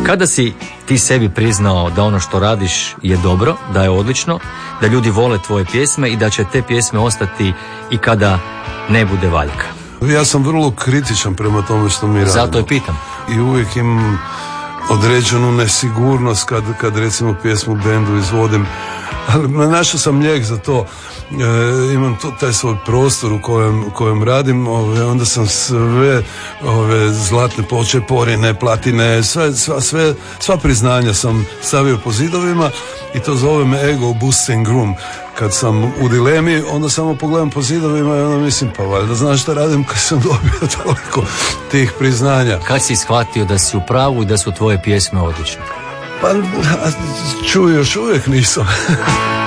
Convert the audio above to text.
Kada si ti sebi priznao da ono što radiš je dobro, da je odlično, da ljudi vole tvoje pjesme i da će te pjesme ostati i kada ne bude valjka? Ja sam vrlo kritičan prema tome što mi radimo. Zato je pitam. I uvijek imam određenu nesigurnost kad recimo pjesmu bendu izvodim. Ali našao sam lijek za to. Imam taj svoj prostor u kojem radim, onda sam sve zlatne ploče, porine, platine, sva priznanja sam stavio po zidovima i to zovem ego boosting room. Kad sam u dilemi, onda samo pogledam po zidovima i onda mislim, pa valjda znaš šta radim kad sam dobio toliko tih priznanja. Kad si shvatio da si u pravu i da su tvoje pjesme odlične? Pa, još uvijek nisam.